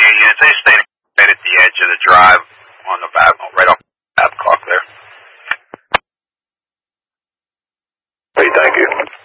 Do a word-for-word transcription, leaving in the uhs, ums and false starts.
units. They stay right at the edge of the drive on the Bab, right off the Babcock there. Hey, thank you.